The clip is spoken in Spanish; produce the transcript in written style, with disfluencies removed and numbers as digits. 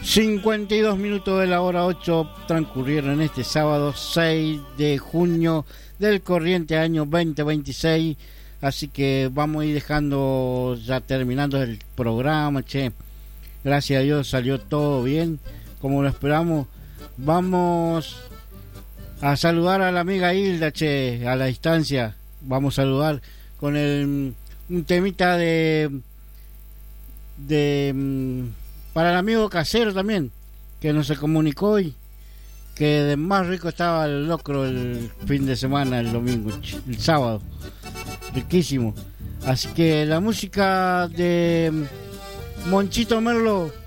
52 minutos de la hora 8 transcurrieron este sábado 6 de junio del corriente año 2026. Así que vamos a ir dejando, ya terminando el programa, che. Gracias a Dios salió todo bien, como lo esperamos. Vamos a saludar a la amiga Hilda, che, a la distancia. Vamos a saludar con un temita para el amigo Casero también, que nos se comunicó hoy, que de más rico estaba el locro el fin de semana, el domingo, el sábado, riquísimo. Así que la música de Monchito Merlo,